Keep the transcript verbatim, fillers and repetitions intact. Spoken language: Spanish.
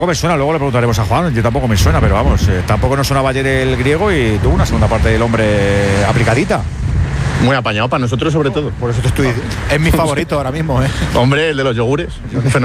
Me suena, luego le preguntaremos a Juan, yo tampoco me suena, pero vamos, eh, tampoco nos sonaba ayer el griego y tuvo una segunda parte del hombre aplicadita. Muy apañado para nosotros sobre todo. Por eso te estoy... Es mi favorito ahora mismo, ¿eh? Hombre, el de los yogures.